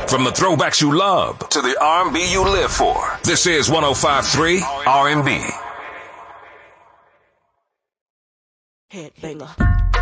From the throwbacks you love to the R&B you live for. This is 105.3 R&B. Headbanger.